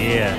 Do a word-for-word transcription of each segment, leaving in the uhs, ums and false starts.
Yeah.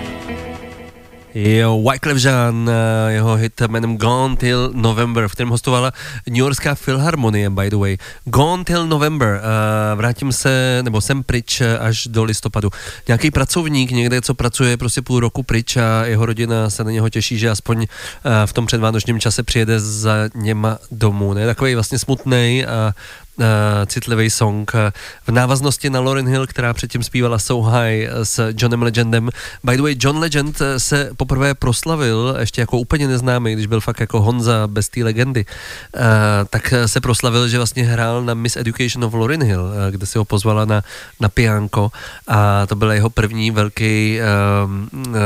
Jo, Wyclef Jean, jeho hit jménem Gone Till November, v kterém hostovala New Yorkská filharmonie, by the way. Gone Till November, uh, vrátím se, nebo jsem pryč až do listopadu. Nějaký pracovník někde, co pracuje prostě půl roku pryč a jeho rodina se na něho těší, že aspoň uh, v tom předvánočním čase přijede za něma domů. Ne? Takový vlastně smutnej a Uh, citlivý song v návaznosti na Lauryn Hill, která předtím zpívala So High s Johnem Legendem. By the way, John Legend se poprvé proslavil ještě jako úplně neznámý, když byl fakt jako Honza bez té legendy, uh, tak se proslavil, že vlastně hrál na Miss Education of Lauryn Hill, uh, kde si ho pozvala na, na piánko a to byl jeho první velký uh, uh,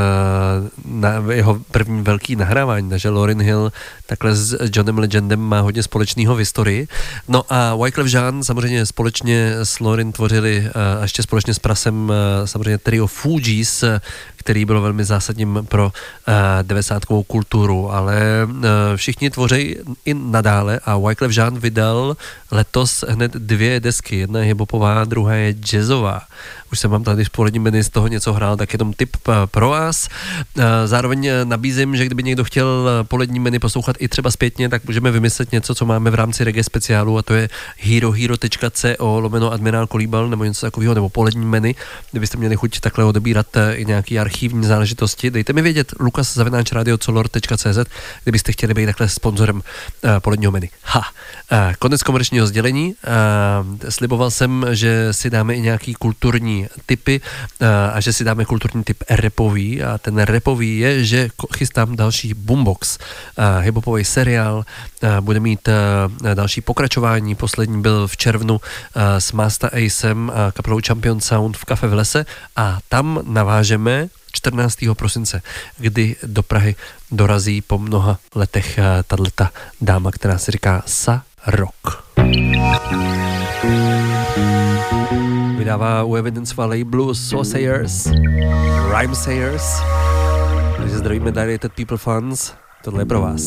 na, jeho první velký nahrávání, takže Lauryn Hill takhle s Johnem Legendem má hodně společného v historii. No a Wyclef Jean samozřejmě společně s Lauryn tvořili a ještě společně s Prasem samozřejmě trio Fugees, který bylo velmi zásadním pro devadesátkovou kulturu, ale všichni tvoří i nadále a Wyclef Jean vydal letos hned dvě desky, jedna je hiphopová, druhá je jazzová. Už jsem vám tady v polední menu z toho něco hrál, tak jenom tip pro vás. Zároveň nabízím, že kdyby někdo chtěl polední menu poslouchat i třeba zpětně, tak můžeme vymyslet něco, co máme v rámci reggae speciálu a to je herohero tečka co lomeno admirál Kolíbal nebo něco takového, nebo polední menu. Kdybyste měli chuť takhle odebírat i nějaký archivní záležitosti, dejte mi vědět lukas zavináč radio color tečka cé zet, kdybyste chtěli být takhle sponzorem uh, poledního menu. Ha! Uh, konec komerčního sdělení. Uh, sliboval jsem, že si dáme i nějaký kulturní tipy uh, a že si dáme kulturní tip rapový a ten rapový je, že chystám další Boombox, uh, hiphopový seriál, uh, bude mít uh, další pokračování, poslední byl v červnu uh, s Masta Acem a kapelou Champion Sound v Kafe v lese a tam navážeme čtrnáctého prosince, kdy do Prahy dorazí po mnoha letech tato dáma, která se říká Sa Rock. Vydává u Evidenceva labelu Saucers, Rhymesayers, takže zdravíme Dilated People Fans, tohle je pro vás.